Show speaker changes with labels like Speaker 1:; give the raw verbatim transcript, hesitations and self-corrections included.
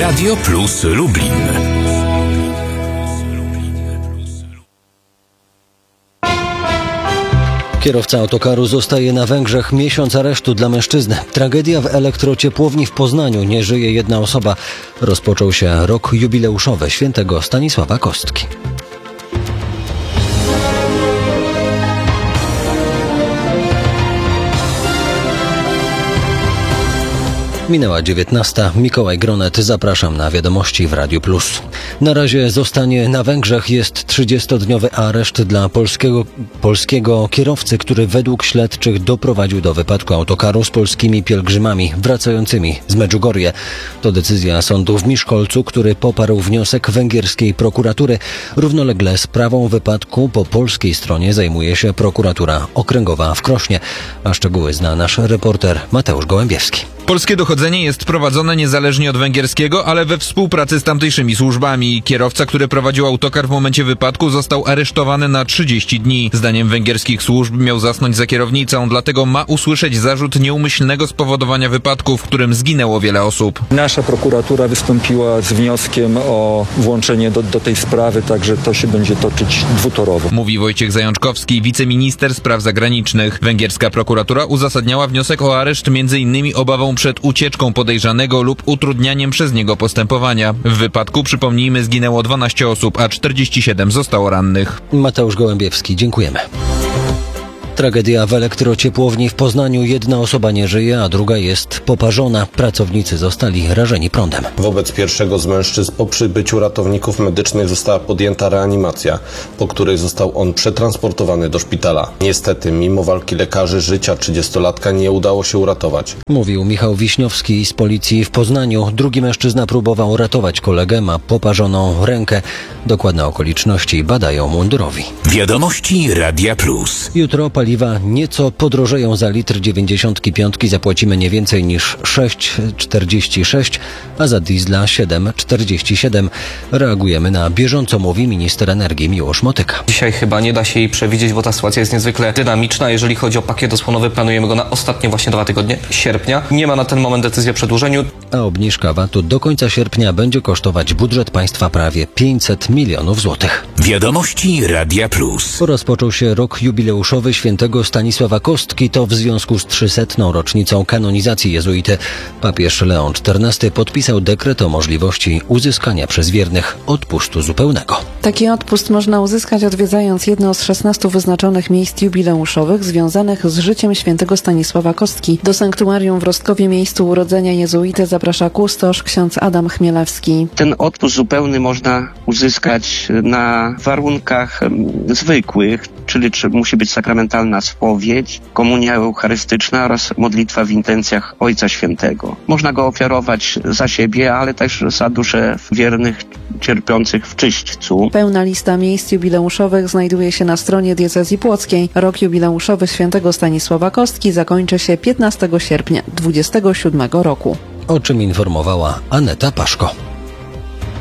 Speaker 1: Radio Plus Lublin.
Speaker 2: Kierowca autokaru zostaje na Węgrzech. Miesiąc aresztu dla mężczyzny. Tragedia w elektrociepłowni w Poznaniu. Nie żyje jedna osoba. Rozpoczął się rok jubileuszowy świętego Stanisława Kostki. Minęła dziewiętnasta. Mikołaj Gronet. Zapraszam na wiadomości w Radiu Plus. Na razie zostanie na Węgrzech. Jest trzydziestodniowy areszt dla polskiego, polskiego kierowcy, który według śledczych doprowadził do wypadku autokaru z polskimi pielgrzymami wracającymi z Medjugorje. To decyzja sądu w Miskolcu, który poparł wniosek węgierskiej prokuratury. Równolegle sprawą wypadku po polskiej stronie zajmuje się prokuratura okręgowa w Krośnie. A szczegóły zna nasz reporter Mateusz Gołębiewski.
Speaker 3: Polskie dochodzenie jest prowadzone niezależnie od węgierskiego, ale we współpracy z tamtejszymi służbami. Kierowca, który prowadził autokar w momencie wypadku, został aresztowany na trzydzieści dni. Zdaniem węgierskich służb miał zasnąć za kierownicą, dlatego ma usłyszeć zarzut nieumyślnego spowodowania wypadku, w którym zginęło wiele osób.
Speaker 4: Nasza prokuratura wystąpiła z wnioskiem o włączenie do, do tej sprawy, także to się będzie toczyć dwutorowo.
Speaker 3: Mówi Wojciech Zajączkowski, wiceminister spraw zagranicznych. Węgierska prokuratura uzasadniała wniosek o areszt między innymi obawą przed ucieczką podejrzanego lub utrudnianiem przez niego postępowania. W wypadku, przypomnijmy, zginęło dwanaście osób, a czterdzieści siedem zostało rannych.
Speaker 2: Mateusz Gołębiewski, dziękujemy. Tragedia w elektrociepłowni w Poznaniu. Jedna osoba nie żyje, a druga jest poparzona. Pracownicy zostali rażeni prądem.
Speaker 5: Wobec pierwszego z mężczyzn po przybyciu ratowników medycznych została podjęta reanimacja, po której został on przetransportowany do szpitala. Niestety, mimo walki lekarzy, życia trzydziestolatka nie udało się uratować.
Speaker 2: Mówił Michał Wiśniowski z policji w Poznaniu. Drugi mężczyzna próbował ratować kolegę, ma poparzoną rękę. Dokładne okoliczności badają mundurowi.
Speaker 1: Wiadomości Radia Plus.
Speaker 2: Jutro paliwa nieco podrożeją. Za litr dziewięćdziesiątki piątki zapłacimy nie więcej niż sześć czterdzieści sześć, a za diesla siedem czterdzieści siedem. Reagujemy na bieżąco, mówi minister energii Miłosz Motyka.
Speaker 6: Dzisiaj chyba nie da się jej przewidzieć, bo ta sytuacja jest niezwykle dynamiczna. Jeżeli chodzi o pakiet osłonowy, planujemy go na ostatnie właśnie dwa tygodnie sierpnia. Nie ma na ten moment decyzji o przedłużeniu.
Speaker 2: A obniżka vatu do końca sierpnia będzie kosztować budżet państwa prawie pięćset milionów złotych.
Speaker 1: Wiadomości Radia Plus.
Speaker 2: Rozpoczął się rok jubileuszowy świętego Stanisława Kostki. To w związku z trzysetną rocznicą kanonizacji jezuity. Papież Leon czternasty podpisał dekret o możliwości uzyskania przez wiernych odpustu zupełnego.
Speaker 7: Taki odpust można uzyskać, odwiedzając jedno z szesnastu wyznaczonych miejsc jubileuszowych związanych z życiem świętego Stanisława Kostki. Do sanktuarium w Rostkowie, miejscu urodzenia jezuity, zaprasza kustosz ksiądz Adam Chmielewski.
Speaker 8: Ten odpust zupełny można uzyskać na warunkach zwykłych, czyli czy musi być sakramentalna spowiedź, komunia eucharystyczna oraz modlitwa w intencjach Ojca Świętego. Można go ofiarować za siebie, ale też za duszę wiernych cierpiących w czyśćcu.
Speaker 7: Pełna lista miejsc jubileuszowych znajduje się na stronie diecezji płockiej. Rok jubileuszowy świętego Stanisława Kostki zakończy się piętnastego sierpnia dwudziestego siódmego roku.
Speaker 2: O czym informowała Aneta Paszko.